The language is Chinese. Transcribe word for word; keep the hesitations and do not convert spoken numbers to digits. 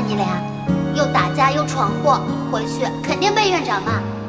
你俩？又打架又闯祸，回去肯定被院长骂。